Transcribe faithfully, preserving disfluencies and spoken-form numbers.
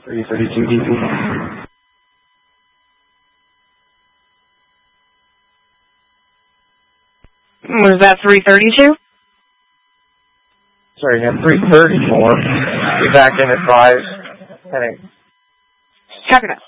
three thirty-two D P. Was that three thirty-two? Sorry, yeah, three thirty-four. Be back in at five. Heading. Copy that.